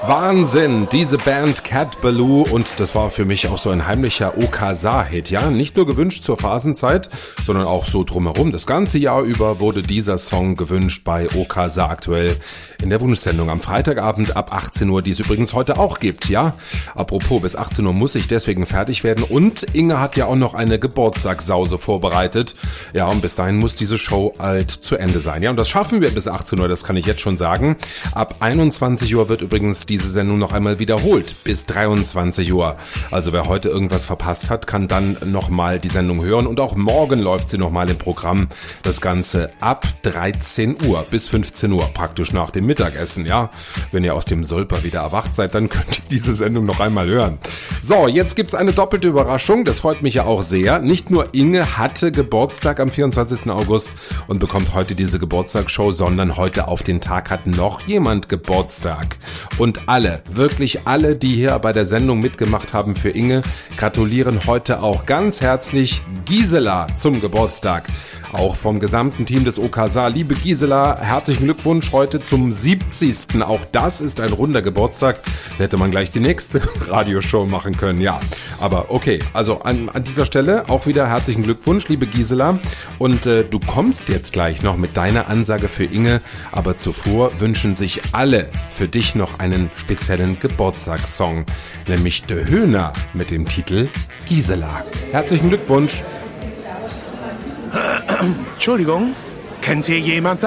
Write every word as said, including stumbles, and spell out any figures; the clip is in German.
Wahnsinn, diese Band Cat Ballou, und das war für mich auch so ein heimlicher O K S A-Hit, ja, nicht nur gewünscht zur Phasenzeit, sondern auch so drumherum. Das ganze Jahr über wurde dieser Song gewünscht bei O K S A aktuell in der Wunschsendung am Freitagabend ab achtzehn Uhr, die es übrigens heute auch gibt, ja. Apropos, bis achtzehn Uhr muss ich deswegen fertig werden, und Inge hat ja auch noch eine Geburtstagssause vorbereitet. Ja, und bis dahin muss diese Show halt zu Ende sein, ja, und das schaffen wir bis achtzehn Uhr, das kann ich jetzt schon sagen. Ab einundzwanzig Uhr wird übrigens die diese Sendung noch einmal wiederholt bis dreiundzwanzig Uhr. Also wer heute irgendwas verpasst hat, kann dann nochmal die Sendung hören, und auch morgen läuft sie nochmal im Programm. Das Ganze ab dreizehn Uhr bis fünfzehn Uhr, praktisch nach dem Mittagessen, ja. Wenn ihr aus dem Solper wieder erwacht seid, dann könnt ihr diese Sendung noch einmal hören. So, jetzt gibt's eine doppelte Überraschung, das freut mich ja auch sehr. Nicht nur Inge hatte Geburtstag am vierundzwanzigsten August und bekommt heute diese Geburtstagsshow, sondern heute auf den Tag hat noch jemand Geburtstag. Und alle, wirklich alle, die hier bei der Sendung mitgemacht haben für Inge, gratulieren heute auch ganz herzlich Gisela zum Geburtstag. Auch vom gesamten Team des O K S A. Liebe Gisela, herzlichen Glückwunsch heute zum siebzigsten Auch das ist ein runder Geburtstag. Da hätte man gleich die nächste Radioshow machen können, ja. Aber okay, also an, an dieser Stelle auch wieder herzlichen Glückwunsch, liebe Gisela. Und äh, du kommst jetzt gleich noch mit deiner Ansage für Inge. Aber zuvor wünschen sich alle für dich noch einen speziellen Geburtstagssong, nämlich De Höhner mit dem Titel Gisela. Herzlichen Glückwunsch. Entschuldigung, kennt hier jemand